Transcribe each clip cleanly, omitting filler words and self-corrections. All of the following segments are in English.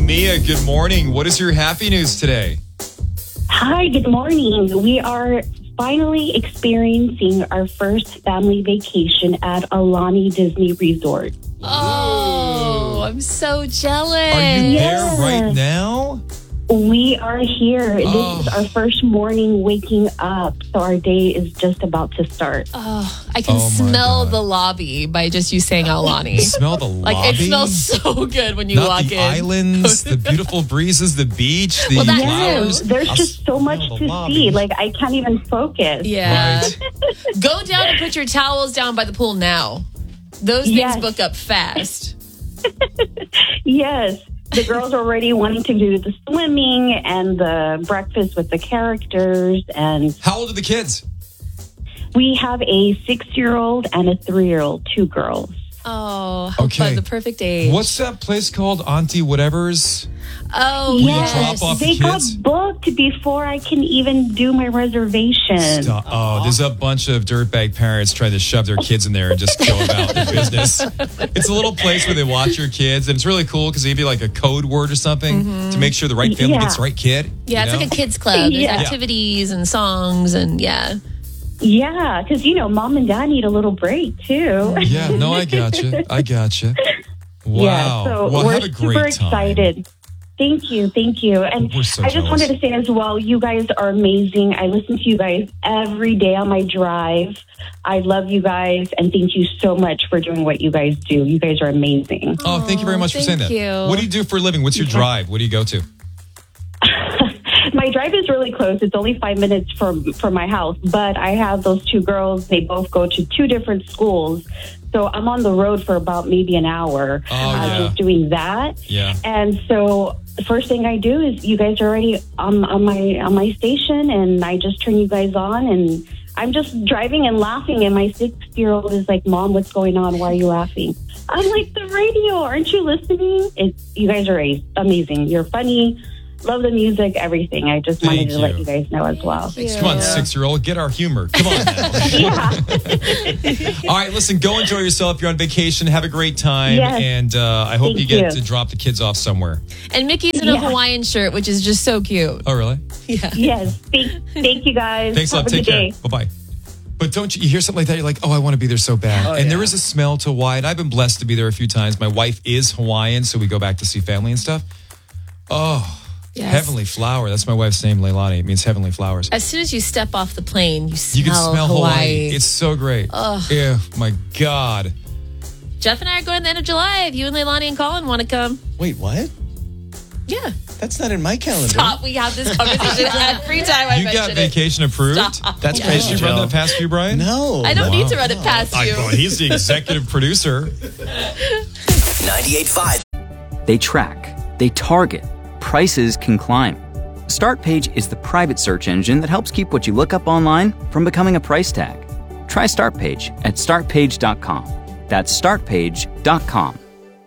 Mia, good morning. What is your happy news today? Hi, good morning. We are finally experiencing our first family vacation at Aulani Disney Resort. Oh, I'm so jealous. Are you Yes. there right now? We are here. This is our first morning waking up, so our day is just about to start. Oh, I can Oh, my smell God. the lobby by just you saying Aulani. Smell the Like, lobby? it smells so good when you Not walk the in. islands, the beautiful breezes, the beach, the Well, that flowers. There's I'll just so much smell the to lobby. see. Like, I can't even focus. Yeah. Right. Go down and put your towels down by the pool now. Those things Yes. book up fast. Yes. The girls are already wanting to do the swimming and the breakfast with the characters. And How old are the kids? we have a 6-year-old and a 3-year-old, 2 girls. Oh, how Okay. fun. The perfect age. What's that place called? Auntie Whatever's? Oh, you yes. drop off They the got kids? booked before I can even do my reservation. Stop. Oh, there's a bunch of dirtbag parents trying to shove their kids in there and just go about their business. It's a little place where they watch your kids, and it's really cool because they give you like a code word or something to make sure the right family Yeah. gets the right kid. Yeah, you it's know? like a kids club. There's Yeah. activities and songs and yeah. Yeah, because, mom and dad need a little break, too. Yeah, no, I gotcha. Wow. Yeah, so well, we're have a super great time. excited. Thank you. And We're so I just jealous. wanted to say as well, you guys are amazing. I listen to you guys every day on my drive. I love you guys, and thank you so much for doing what you guys do. You guys are amazing. Oh, thank you very much for saying thank that. you. What do you do for a living? What's your drive? What do you go to? My drive is really close. It's only 5 minutes from my house, but I have those 2 girls. They both go to 2 different schools. So I'm on the road for about maybe an hour just doing that. Yeah. And so the first thing I do is you guys are already on my station, and I just turn you guys on, and I'm just driving and laughing. And my 6-year-old is like, "Mom, what's going on? Why are you laughing?" I'm like, "The radio. Aren't you listening?" You guys are amazing. You're funny. Love the music, everything. I just wanted to let you guys know as well. Come on, 6-year-old, get our humor. Come on now. All right, listen, go enjoy yourself. You're on vacation. Have a great time. Yes. And I hope Thank you get you. to drop the kids off somewhere. And Mickey's in a Hawaiian shirt, which is just so cute. Oh, really? Yeah. Yes. Thank you, guys. Thanks a lot. Have a Take good care. day. Bye-bye. But don't you hear something like that? You're like, oh, I want to be there so bad. And there is a smell to Hawaii. And I've been blessed to be there a few times. My wife is Hawaiian, so we go back to see family and stuff. Oh, Yes. heavenly flower. That's my wife's name, Leilani. It means heavenly flowers. As soon as you step off the plane, you smell, You can smell Hawaii. Hawaii. It's so great. Yeah, my God. Jeff and I are going at the end of July. If you and Leilani and Colin want to come. Wait, what? Yeah. That's not in my calendar. Stop. We have this conversation every time I You mention got it. vacation approved? Stop. That's Did crazy, you run Joe. that past you, Brian? No. I don't need to run it past you. Well, he's the executive producer. 98.5. They track, they target, prices can climb. Startpage is the private search engine that helps keep what you look up online from becoming a price tag. Try Startpage at startpage.com. That's startpage.com.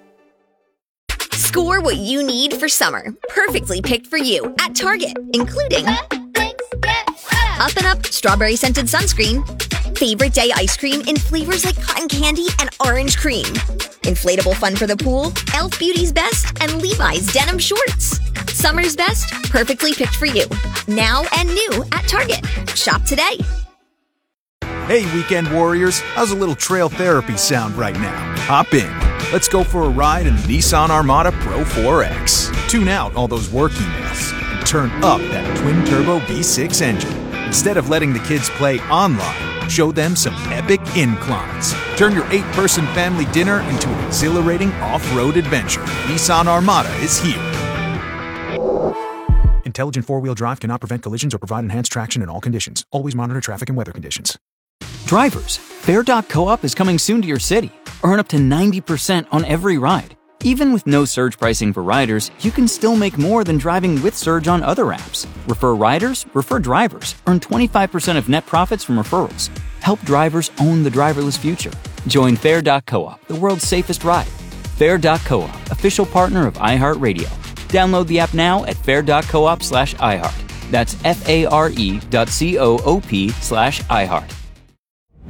Score what you need for summer. Perfectly picked for you at Target, including Up and Up strawberry scented sunscreen, favorite day ice cream in flavors like cotton candy and orange cream, inflatable fun for the pool, Elf Beauty's Best, and Levi's denim shorts. Summer's best, perfectly picked for you. Now and new at Target. Shop today. Hey, weekend warriors, how's a little trail therapy sound right now? Hop in. Let's go for a ride in the Nissan Armada Pro 4X. Tune out all those work emails and turn up that twin-turbo V6 engine. Instead of letting the kids play online, show them some epic inclines. Turn your 8-person family dinner into an exhilarating off-road adventure. Nissan Armada is here. Intelligent four-wheel drive cannot prevent collisions or provide enhanced traction in all conditions. Always monitor traffic and weather conditions. Drivers, Fair.coop is coming soon to your city. Earn up to 90% on every ride. Even with no surge pricing for riders, you can still make more than driving with Surge on other apps. Refer riders, refer drivers. Earn 25% of net profits from referrals. Help drivers own the driverless future. Join Fair.coop, the world's safest ride. Fair.coop, official partner of iHeartRadio. Download the app now at fair.coop/iHeart. That's FARE.coop/iHeart.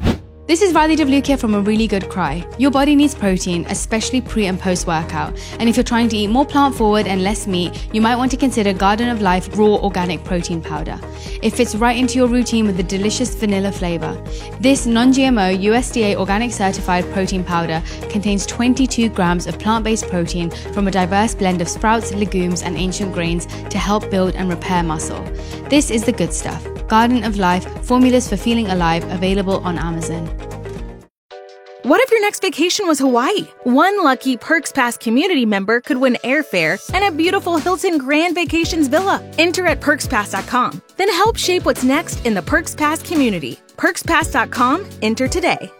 This is Radhi Devlukia from A Really Good Cry. Your body needs protein, especially pre and post workout. And if you're trying to eat more plant forward and less meat, you might want to consider Garden of Life Raw Organic Protein Powder. It fits right into your routine with a delicious vanilla flavor. This non-GMO USDA organic certified protein powder contains 22 grams of plant-based protein from a diverse blend of sprouts, legumes, and ancient grains to help build and repair muscle. This is the good stuff. Garden of Life, formulas for feeling alive, available on Amazon. What if your next vacation was Hawaii? One lucky Perks Pass community member could win airfare and a beautiful Hilton Grand Vacations villa. Enter at PerksPass.com. Then help shape what's next in the Perks Pass community. PerksPass.com. Enter today.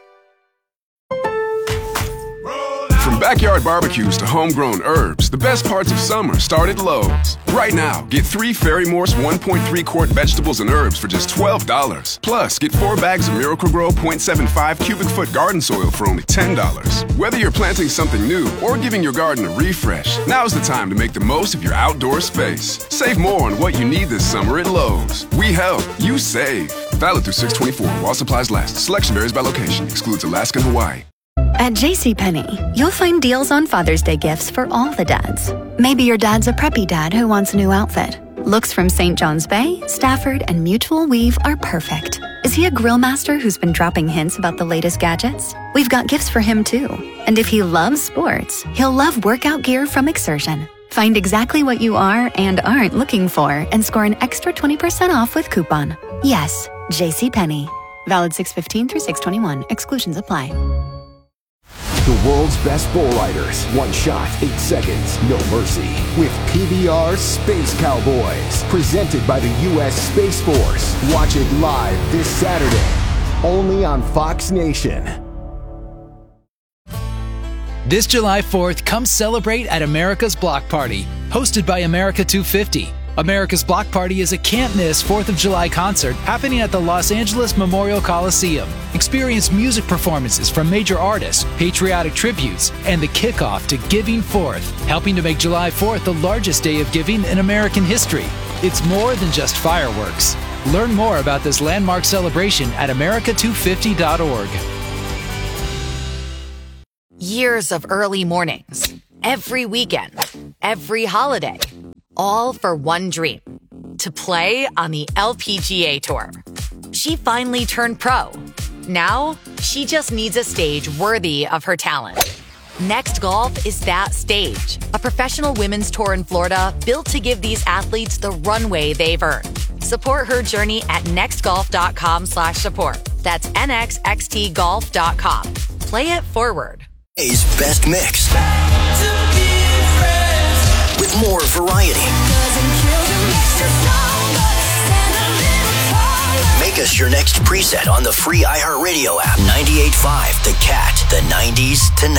From backyard barbecues to homegrown herbs, the best parts of summer start at Lowe's. Right now, get 3 Ferry Morse 1.3 quart vegetables and herbs for just $12. Plus, get 4 bags of Miracle-Gro 0.75 cubic foot garden soil for only $10. Whether you're planting something new or giving your garden a refresh, now's the time to make the most of your outdoor space. Save more on what you need this summer at Lowe's. We help, you save. Valid through 6/24 while supplies last. Selection varies by location. Excludes Alaska and Hawaii. At JCPenney, you'll find deals on Father's Day gifts for all the dads. Maybe your dad's a preppy dad who wants a new outfit. Looks from St. John's Bay, Stafford, and Mutual Weave are perfect. Is he a grill master who's been dropping hints about the latest gadgets? We've got gifts for him too. And if he loves sports, he'll love workout gear from Exertion. Find exactly what you are and aren't looking for and score an extra 20% off with coupon. Yes, JCPenney. Valid 6/15 through 6/21. Exclusions apply. The world's best bull riders. One shot, 8 seconds, no mercy. With PBR Space Cowboys. Presented by the U.S. Space Force. Watch it live this Saturday. Only on Fox Nation. This July 4th, come celebrate at America's Block Party. Hosted by America 250. America's Block Party is a can't-miss 4th of July concert happening at the Los Angeles Memorial Coliseum. Experience music performances from major artists, patriotic tributes, and the kickoff to Giving Forth, helping to make July 4th the largest day of giving in American history. It's more than just fireworks. Learn more about this landmark celebration at america250.org. Years of early mornings, every weekend, every holiday. All for one dream, to play on the LPGA Tour. She finally turned pro. Now, she just needs a stage worthy of her talent. Next Golf is that stage, a professional women's tour in Florida built to give these athletes the runway they've earned. Support her journey at nextgolf.com/support. That's nxxtgolf.com. Play it forward. A's best mix. With more variety. Make us your next preset on the free iHeartRadio app. 98.5 The Cat, the 90s to now.